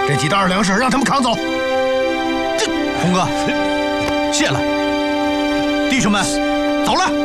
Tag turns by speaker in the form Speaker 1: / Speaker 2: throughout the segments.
Speaker 1: 这几袋粮食让他们扛走。
Speaker 2: 这，洪哥，谢了。弟兄们，走了。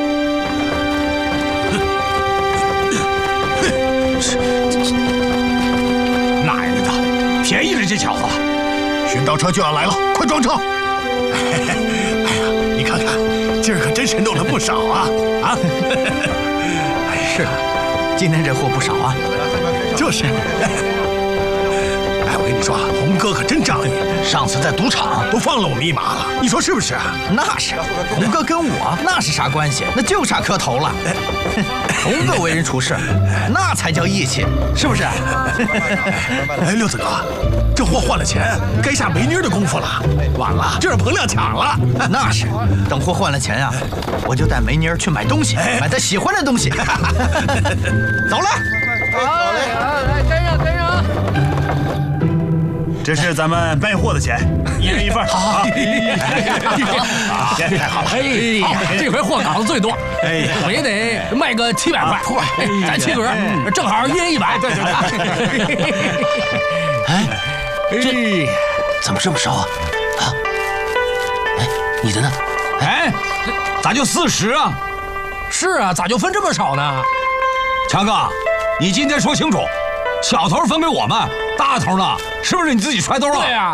Speaker 3: 奶奶的，便宜了这小子！
Speaker 1: 巡道车就要来了，快装车！
Speaker 3: 哎呀，你看看，今儿可真是弄了不少啊！啊！
Speaker 2: 是啊，今天这货不少啊。
Speaker 3: 就是。哎，我跟你说，洪哥可真仗义，
Speaker 2: 上次在赌场
Speaker 3: 都放了我们一马了，你说是不是啊？
Speaker 2: 那是，洪哥跟我那是啥关系？那就差磕头了。洪哥为人处事，那才叫义气，是不是？
Speaker 3: 哎，六子哥，这货换了钱，该下媒妮的功夫了。晚了，就让彭亮抢了。
Speaker 2: 那是，等货换了钱呀，我就带媒妮去买东西，买她喜欢的东西。走了。
Speaker 4: 好嘞，来跟上，跟上。
Speaker 5: 这是咱们卖货的钱，1人1份。好，太好了！
Speaker 4: 哎呀，这回货搞得最多，我也得卖个700块。咱7个人正好1人100。对。
Speaker 6: 哎，这怎么这么少啊？啊？哎，你的呢？
Speaker 3: 哎，咋就40啊？
Speaker 4: 是啊，咋就分这么少呢？
Speaker 3: 强哥，你今天说清楚，小头分给我们，大头呢？是不是你自己揣兜了？
Speaker 4: 对呀。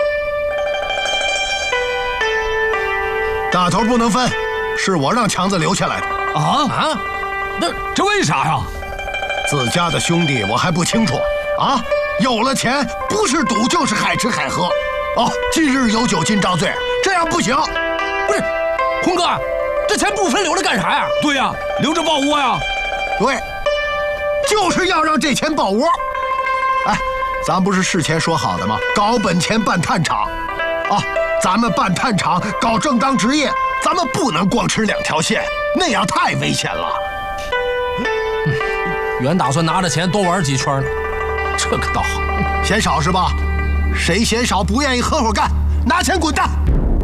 Speaker 1: 大头不能分，是我让强子留下来的。
Speaker 4: 啊？
Speaker 3: 这为啥呀？
Speaker 1: 自家的兄弟我还不清楚啊！有了钱，不是赌就是海吃海喝。哦，今日有酒今朝醉，这样不行。
Speaker 4: 不是，洪哥，这钱不分留着干啥呀？
Speaker 3: 对呀，留着抱窝呀。
Speaker 1: 对，就是要让这钱抱窝。哎，咱不是事前说好的吗？搞本钱办炭厂，啊，咱们办炭厂搞正当职业，咱们不能光吃2条线，那样太危险了。
Speaker 4: 原打算拿着钱多玩几圈呢，这可倒好。
Speaker 1: 嫌少是吧？谁嫌少不愿意合伙干，拿钱滚蛋！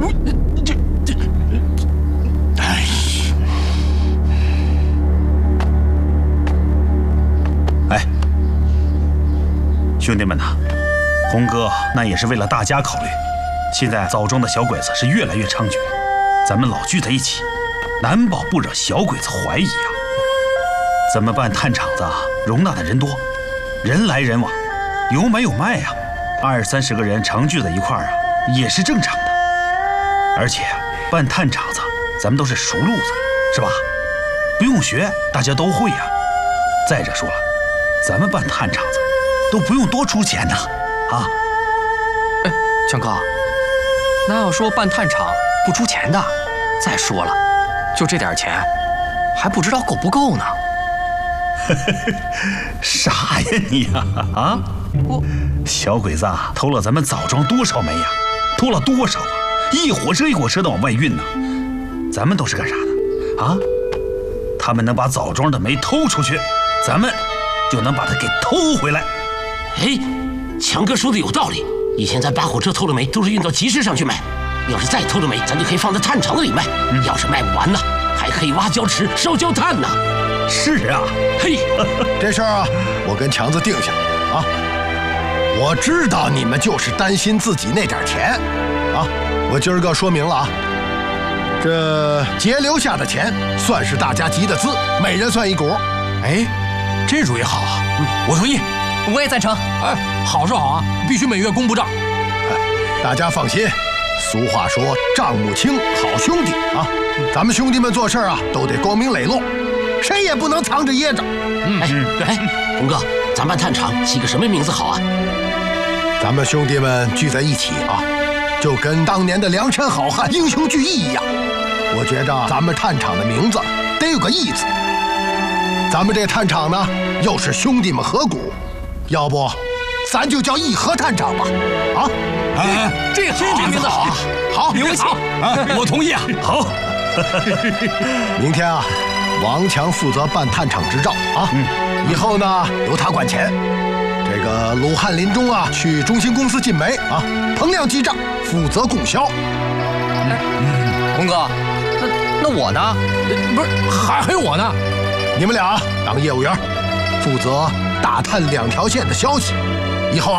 Speaker 6: 哎，
Speaker 5: 哎，兄弟们呐，洪哥那也是为了大家考虑。现在枣庄的小鬼子是越来越猖獗，咱们老聚在一起，难保不惹小鬼子怀疑啊。咱们办炭厂子容纳的人多，人来人往，有买有卖呀，20、30个人常聚在一块儿啊，也是正常的。而且办炭厂子，咱们都是熟路子，是吧？不用学，大家都会呀。再者说了，咱们办炭厂子都不用多出钱呐，啊！
Speaker 6: 哎，强哥，哪有说办炭厂不出钱的？再说了，就这点钱，还不知道够不够呢。
Speaker 5: 傻呀你呀！啊，小鬼子偷了咱们枣庄多少煤呀？偷了多少啊？一火车一火车的往外运呢。咱们都是干啥的？啊？他们能把枣庄的煤偷出去，咱们就能把它给偷回来。
Speaker 6: 哎，强哥说的有道理。以前咱8火车偷的煤都是运到集市上去卖，要是再偷的煤，咱就可以放在炭厂子里卖。要是卖不完呢，还可以挖焦池烧焦炭呢。
Speaker 5: 是啊，
Speaker 6: 嘿，
Speaker 1: 这事儿啊，我跟强子定下啊。我知道你们就是担心自己那点钱啊，我今儿个说明了啊，这节留下的钱算是大家集的资，每人算1股。
Speaker 3: 哎，这主意好啊，我同意。
Speaker 4: 我也赞成。哎，好是好啊，必须每月公布账。
Speaker 1: 大家放心，俗话说账目清，好兄弟啊。咱们兄弟们做事啊，都得光明磊落，谁也不能藏着掖着。
Speaker 6: 对，洪哥，咱办炭厂起个什么名字好啊？
Speaker 1: 咱们兄弟们聚在一起啊，就跟当年的梁山好汉英雄聚义一样。我觉着咱们炭厂的名字得有个义字。咱们这炭厂呢，又是兄弟们合股，要不咱就叫义和炭厂吧。啊，
Speaker 3: 哎，
Speaker 4: 这名字好啊，
Speaker 3: 好，名字好，我同意啊。好，
Speaker 1: 明天啊，王强负责办炭厂执照啊，以后呢由他管钱。这个鲁汉林中啊，去中兴公司进煤啊，彭亮记账，负责供销。
Speaker 6: 洪哥，那我呢？
Speaker 4: 不是，还有我呢。
Speaker 1: 你们俩当业务员，负责打探2条线的消息。以后啊。